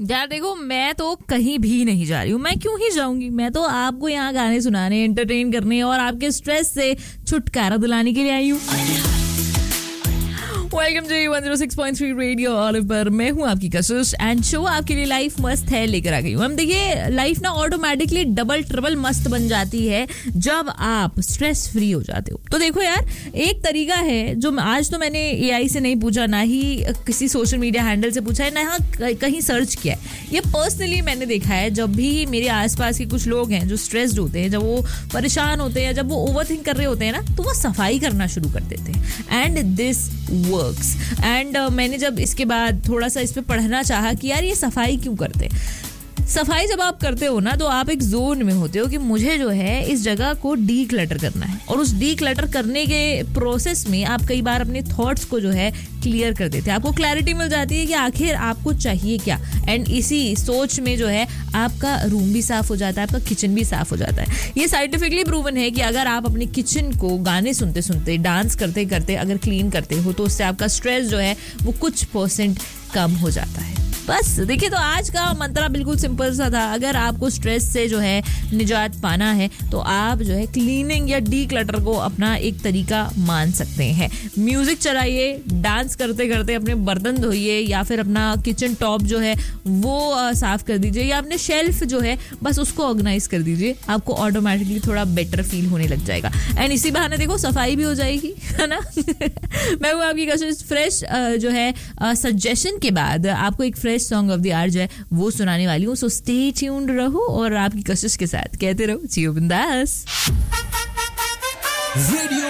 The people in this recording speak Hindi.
यार देखो, मैं तो कहीं भी नहीं जा रही हूँ, मैं क्यों ही जाऊंगी? मैं तो आपको यहाँ गाने सुनाने, एंटरटेन करने और आपके स्ट्रेस से छुटकारा दिलाने के लिए आई हूँ। वेलकम टू 106.3 रेडियो ऑलिव पर मैं हूँ आपकी कशिश एंड शो आपके लिए लाइफ मस्त है लेकर आ गई हूँ। हम देखिए, लाइफ ना ऑटोमेटिकली डबल ट्रिपल मस्त बन जाती है जब आप स्ट्रेस फ्री हो जाते हो। तो देखो यार, एक तरीका है जो आज तो मैंने एआई से नहीं पूछा, ना ही किसी सोशल मीडिया हैंडल से पूछा है, ना कहीं सर्च किया है। ये पर्सनली मैंने देखा है, जब भी मेरे आसपास के कुछ लोग हैं जो स्ट्रेस्ड होते हैं, जब वो परेशान होते हैं, जब वो ओवरथिंक कर रहे होते हैं ना, तो वो सफाई करना शुरू कर देते हैं एंड दिस वर्क्स। एंड मैंने जब इसके बाद थोड़ा सा इस पे पढ़ना चाहा कि यार ये सफाई क्यों करते हैं। सफाई जब आप करते हो ना, तो आप एक जोन में होते हो कि मुझे जो है इस जगह को डी क्लटर करना है, और उस डी क्लटर करने के प्रोसेस में आप कई बार अपने थॉट्स को जो है क्लियर कर देते हैं। आपको क्लैरिटी मिल जाती है कि आखिर आपको चाहिए क्या, एंड इसी सोच में जो है आपका रूम भी साफ हो जाता है, आपका किचन भी साफ हो जाता है। ये साइंटिफिकली प्रूवन है कि अगर आप अपने किचन को गाने सुनते सुनते, डांस करते करते अगर क्लीन करते हो, तो उससे आपका स्ट्रेस जो है वो कुछ % कम हो जाता है। बस देखिए, तो आज का मंत्रा बिल्कुल सिंपल सा था। अगर आपको स्ट्रेस से जो है निजात पाना है, तो आप जो है क्लीनिंग या डी क्लटर को अपना एक तरीका मान सकते हैं। म्यूजिक चलाइए, डांस करते करते अपने बर्तन धोइए, या फिर अपना किचन टॉप जो है वो साफ कर दीजिए, या अपने शेल्फ जो है बस उसको ऑर्गेनाइज कर दीजिए। आपको ऑटोमेटिकली थोड़ा बेटर फील होने लग जाएगा, एंड इसी बहाने देखो सफाई भी हो जाएगी, है ना। मैं हूँ आपकी कशिश। फ्रेश जो है सजेशन के बाद आपको एक सॉन्ग ऑफ द आवर जो है वो सुनाने वाली हूँ। सो स्टे ट्यून्ड रहो और आपकी कशिश के साथ कहते रहो जियो बिंदास।